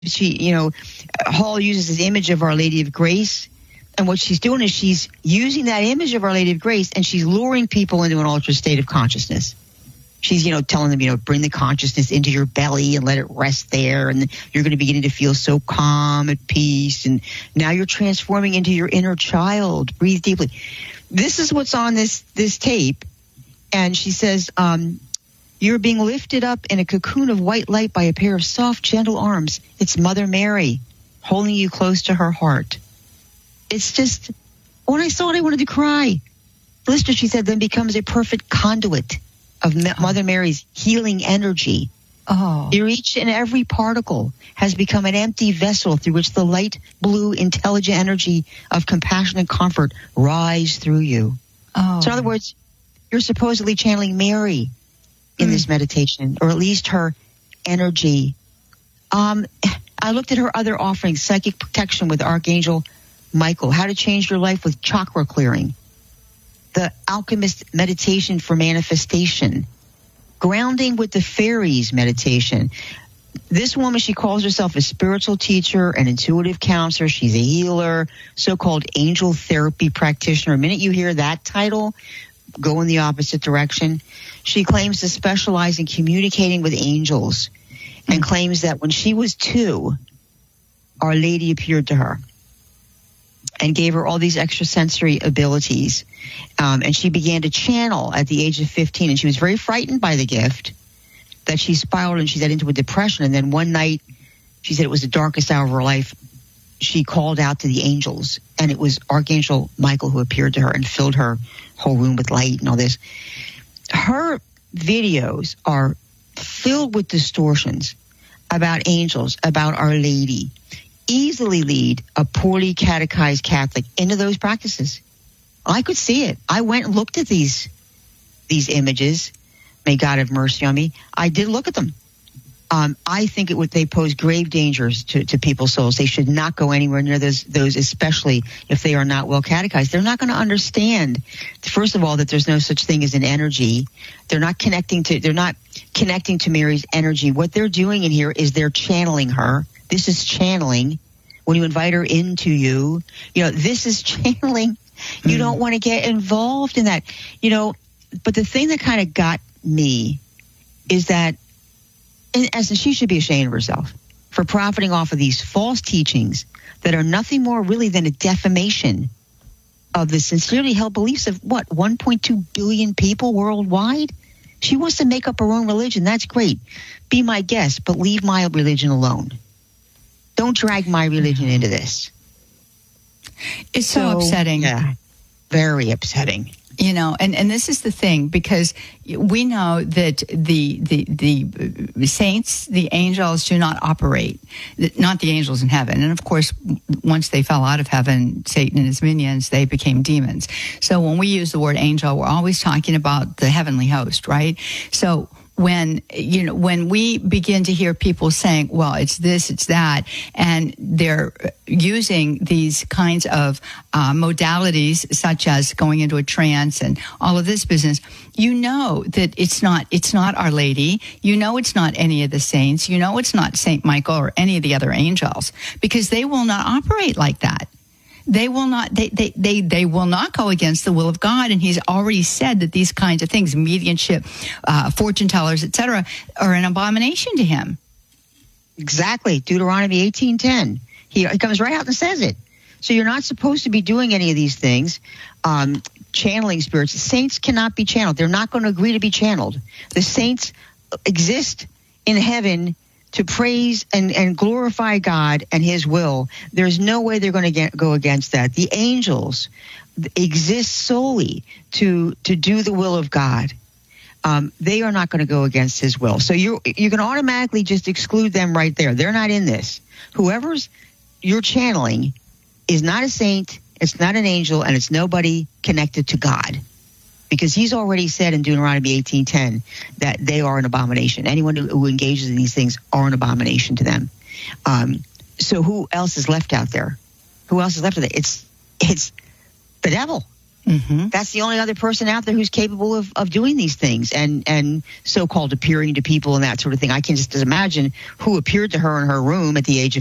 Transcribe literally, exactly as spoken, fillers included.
She, you know, Hall uses this image of Our Lady of Grace. And what she's doing is she's using that image of Our Lady of Grace, and she's luring people into an altered state of consciousness. She's, you know, telling them, you know, bring the consciousness into your belly and let it rest there. And you're going to begin to feel so calm, at peace. And now you're transforming into your inner child. Breathe deeply. This is what's on this, this tape. And she says, um, you're being lifted up in a cocoon of white light by a pair of soft, gentle arms. It's Mother Mary holding you close to her heart. It's just, when I saw it, I wanted to cry. Lister, she said, then becomes a perfect conduit of Mother Mary's healing energy. Oh. Your each and every particle has become an empty vessel through which the light blue intelligent energy of compassion and comfort rise through you. Oh. So in other words, you're supposedly channeling Mary in mm. this meditation, or at least her energy. Um, I looked at her other offerings: psychic protection with Archangel Michael, how to change your life with chakra clearing, the alchemist meditation for manifestation, grounding with the fairies meditation. This woman, she calls herself a spiritual teacher, an intuitive counselor. She's a healer, so-called angel therapy practitioner. The minute you hear that title, go in the opposite direction. She claims to specialize in communicating with angels and claims that when she was two, Our Lady appeared to her and gave her all these extrasensory abilities. Um, and she began to channel at the age of fifteen. And she was very frightened by the gift, that she spiraled and she got into a depression. And then one night, she said it was the darkest hour of her life. She called out to the angels, and it was Archangel Michael who appeared to her and filled her whole room with light and all this. Her videos are filled with distortions about angels, about Our Lady. Easily lead a poorly catechized Catholic into those practices. I could see it. I went and looked at these these images. May God have mercy on me. I did look at them. Um, I think it would they pose grave dangers to, to people's souls. They should not go anywhere near those, those, especially if they are not well catechized. They're not going to understand, first of all, that there's no such thing as an energy. They're not connecting to they're not connecting to Mary's energy. What they're doing in here is they're channeling her. This is channeling. When you invite her into you, you know, this is channeling. You mm. don't want to get involved in that, you know. But the thing that kind of got me is that, in essence, she should be ashamed of herself for profiting off of these false teachings that are nothing more really than a defamation of the sincerely held beliefs of, what, one point two billion people worldwide? She wants to make up her own religion. That's great. Be my guest, but leave my religion alone. Don't drag my religion into this. It's so, so upsetting. Yeah, very upsetting. You know, and, and this is the thing, because we know that the, the the saints, the angels do not operate, not the angels in heaven. And of course, once they fell out of heaven, Satan and his minions, they became demons. So when we use the word angel, we're always talking about the heavenly host, right? So when, you know, when we begin to hear people saying, well, it's this, it's that, and they're using these kinds of uh, modalities, such as going into a trance and all of this business, you know that it's not, it's not Our Lady. You know it's not any of the saints. You know it's not Saint Michael or any of the other angels, because they will not operate like that. They will not, they, they, they, they will not go against the will of God. And he's already said that these kinds of things, mediumship, uh, fortune tellers, et cetera, are an abomination to him. Exactly. Deuteronomy eighteen ten. He, he comes right out and says it. So you're not supposed to be doing any of these things. Um, channeling spirits. Saints cannot be channeled. They're not going to agree to be channeled. The saints exist in heaven to praise and, and glorify God and his will. There's no way they're going to get, go against that. The angels exist solely to to do the will of God. Um, they are not going to go against his will. So you you can automatically just exclude them right there. They're not in this. Whoever's you're channeling is not a saint, it's not an angel, and it's nobody connected to God. Because he's already said in Deuteronomy eighteen ten that they are an abomination. Anyone who, who engages in these things are an abomination to them. Um, so who else is left out there? Who else is left out there? It's it's the devil. Mm-hmm. That's the only other person out there who's capable of, of doing these things and, and so-called appearing to people and that sort of thing. I can just imagine who appeared to her in her room at the age of